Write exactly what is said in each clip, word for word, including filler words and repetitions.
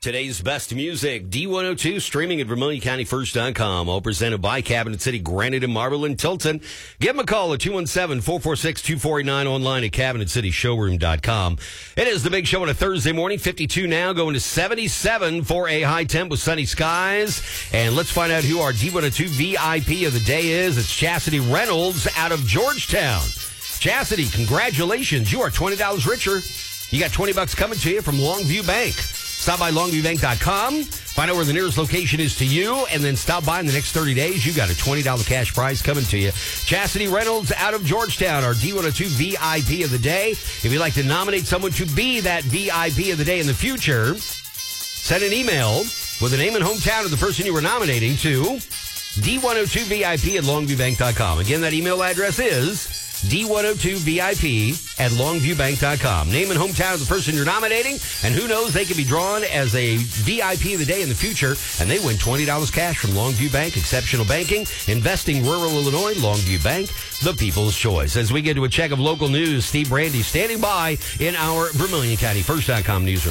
Today's best music, D one oh two, streaming at Vermilion County First dot com. All presented by Cabinet City Granite and Marble in Tilton. Give them a call at two one seven, four four six, two four eight nine, online at cabinet city showroom dot com. It is the big show on a Thursday morning, fifty-two now, going to seventy-seven for a high temp with sunny skies. And let's find out who our D one oh two V I P of the day is. It's Chastity Reynolds out of Georgetown. Chastity, congratulations. You are twenty dollars richer. You got twenty bucks coming to you from Longview Bank. Stop by longview bank dot com, find out where the nearest location is to you, and then stop by in the next thirty days. You got a twenty dollars cash prize coming to you. Chastity Reynolds out of Georgetown, our D one oh two V I P of the day. If you'd like to nominate someone to be that V I P of the day in the future, send an email with the name and hometown of the person you were nominating to D one oh two V I P at longview bank dot com. Again, that email address is D one oh two V I P at longview bank dot com. Name and hometown of the person you're nominating, and who knows, they could be drawn as a V I P of the day in the future, and they win twenty dollars cash from Longview Bank. Exceptional banking, investing rural Illinois. Longview Bank, the people's choice. As we get to a check of local news, Steve Brandy standing by in our Vermilion County First dot com newsroom.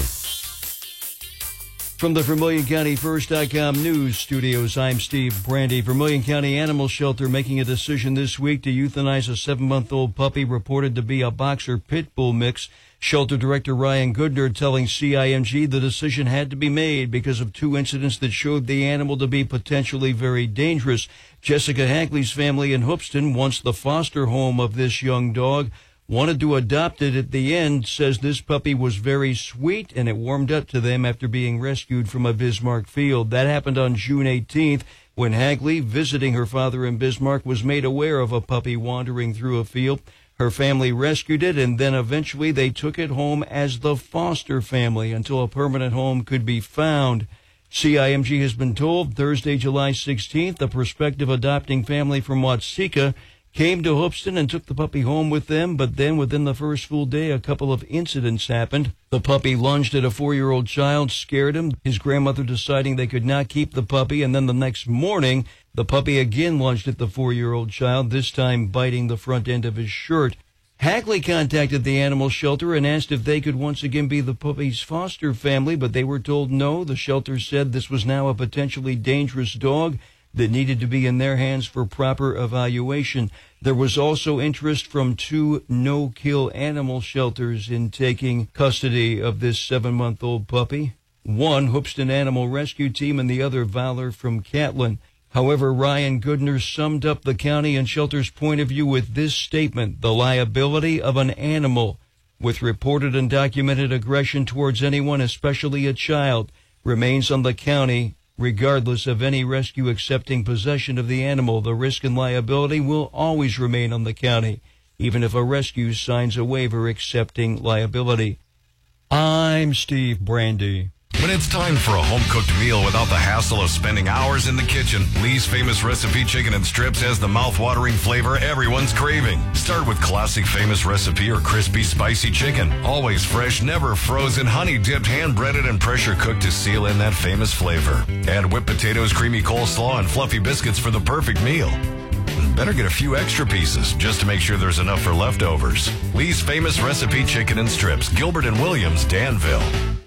From the Vermilion County First dot com news studios, I'm Steve Brandy. Vermilion County Animal Shelter making a decision this week to euthanize a seven-month-old puppy reported to be a boxer pit bull mix. Shelter Director Ryan Goodner telling C I M G the decision had to be made because of two incidents that showed the animal to be potentially very dangerous. Jessica Hackley's family in Hoopston, once the foster home of this young dog, wanted to adopt it at the end, says this puppy was very sweet and it warmed up to them after being rescued from a Bismarck field. That happened on June eighteenth when Hagley, visiting her father in Bismarck, was made aware of a puppy wandering through a field. Her family rescued it, and then eventually they took it home as the foster family until a permanent home could be found. C I M G has been told Thursday, July sixteenth, a prospective adopting family from Watseka came to Hoopston and took the puppy home with them, but then within the first full day, a couple of incidents happened. The puppy lunged at a four-year-old child, scared him, his grandmother deciding they could not keep the puppy, and then the next morning, the puppy again lunged at the four-year-old child, this time biting the front end of his shirt. Hackley contacted the animal shelter and asked if they could once again be the puppy's foster family, but they were told no. The shelter said this was now a potentially dangerous dog that needed to be in their hands for proper evaluation. There was also interest from two no-kill animal shelters in taking custody of this seven-month-old puppy. One, Hoopston Animal Rescue Team, and the other, Valor from Catlin. However, Ryan Goodner summed up the county and shelter's point of view with this statement: the liability of an animal with reported and documented aggression towards anyone, especially a child, remains on the county. Regardless of any rescue accepting possession of the animal, the risk and liability will always remain on the county, even if a rescue signs a waiver accepting liability. I'm Steve Brandy. When it's time for a home-cooked meal without the hassle of spending hours in the kitchen, Lee's Famous Recipe Chicken and Strips has the mouth-watering flavor everyone's craving. Start with classic Famous Recipe or crispy, spicy chicken. Always fresh, never frozen, honey-dipped, hand-breaded, and pressure-cooked to seal in that famous flavor. Add whipped potatoes, creamy coleslaw, and fluffy biscuits for the perfect meal. Better get a few extra pieces just to make sure there's enough for leftovers. Lee's Famous Recipe Chicken and Strips, Gilbert and Williams, Danville.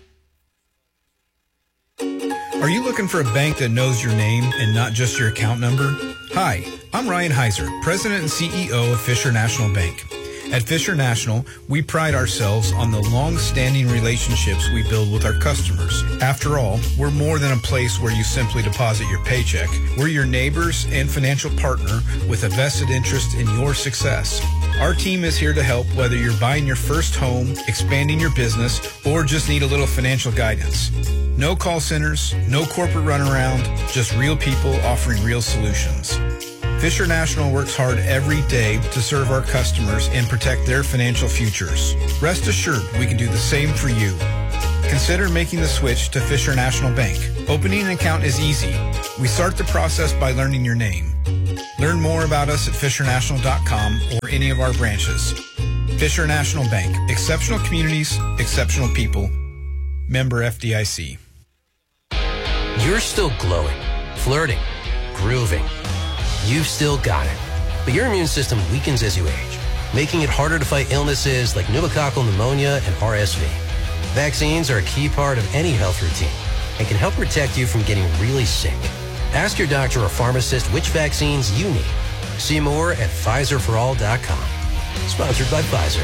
Are you looking for a bank that knows your name and not just your account number? Hi, I'm Ryan Heiser, President and C E O of Fisher National Bank. At Fisher National, we pride ourselves on the long-standing relationships we build with our customers. After all, we're more than a place where you simply deposit your paycheck. We're your neighbors and financial partner with a vested interest in your success. Our team is here to help whether you're buying your first home, expanding your business, or just need a little financial guidance. No call centers, no corporate runaround, just real people offering real solutions. Fisher National works hard every day to serve our customers and protect their financial futures. Rest assured, we can do the same for you. Consider making the switch to Fisher National Bank. Opening an account is easy. We start the process by learning your name. Learn more about us at fisher national dot com or any of our branches. Fisher National Bank. Exceptional communities, exceptional people. Member F D I C. You're still glowing, flirting, grooving. You've still got it. But your immune system weakens as you age, making it harder to fight illnesses like pneumococcal pneumonia and R S V. Vaccines are a key part of any health routine. and can help protect you from getting really sick. Ask your doctor or pharmacist which vaccines you need. See more at Pfizer for all dot com. Sponsored by Pfizer.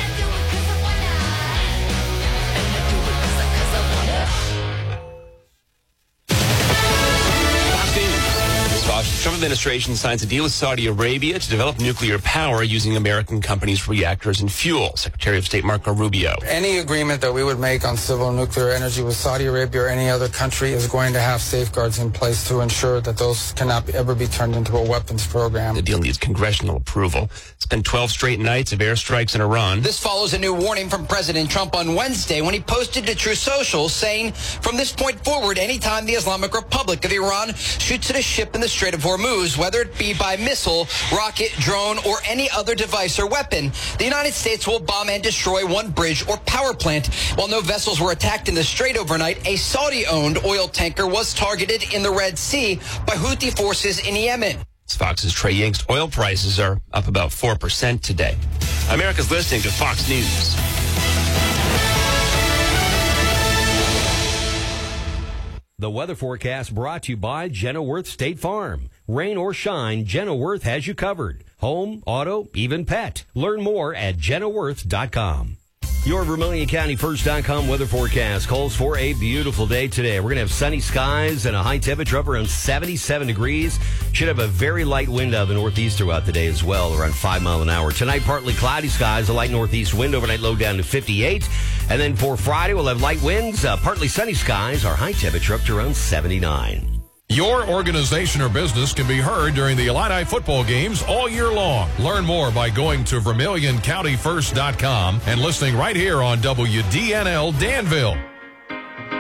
The Trump administration signs a deal with Saudi Arabia to develop nuclear power using American companies' reactors and fuel. Secretary of State Marco Rubio. Any agreement that we would make on civil nuclear energy with Saudi Arabia or any other country is going to have safeguards in place to ensure that those cannot ever be turned into a weapons program. The deal needs congressional approval. It's been twelve straight nights of airstrikes in Iran. This follows a new warning from President Trump on Wednesday when he posted to True Social saying, from this point forward, anytime the Islamic Republic of Iran shoots at a ship in the Strait of Hormuz, whether it be by missile, rocket, drone, or any other device or weapon, the United States will bomb and destroy one bridge or power plant. While no vessels were attacked in the Strait overnight, a Saudi-owned oil tanker was targeted in the Red Sea by Houthi forces in Yemen. Fox's Trey Yingst. Oil prices are up about four percent today. America's listening to Fox News. The weather forecast brought to you by Genilworth State Farm. Rain or shine, Genilworth has you covered. Home, auto, even pet. Learn more at Genilworth dot com. Your Vermilion County First dot com weather forecast calls for a beautiful day today. We're going to have sunny skies and a high temperature of around seventy-seven degrees. Should have a very light wind out of the northeast throughout the day as well, around five mile an hour. Tonight, partly cloudy skies, a light northeast wind, overnight low down to fifty-eight. And then for Friday, we'll have light winds, uh, partly sunny skies, our high temperature up to around seventy-nine. Your organization or business can be heard during the Illini football games all year long. Learn more by going to Vermilion County First dot com and listening right here on W D N L Danville.